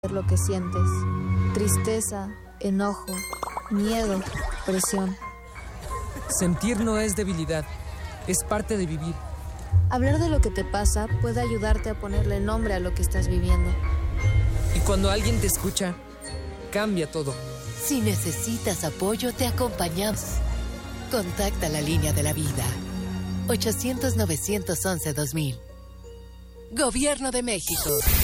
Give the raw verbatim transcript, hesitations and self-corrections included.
lo que sientes: tristeza, enojo, miedo, presión. Sentir no es debilidad, es parte de vivir. Hablar de lo que te pasa puede ayudarte a ponerle nombre a lo que estás viviendo. Y cuando alguien te escucha, cambia todo. Si necesitas apoyo, te acompañamos. Contacta la línea de la vida. ochocientos, novecientos once, dos mil. Gobierno de México.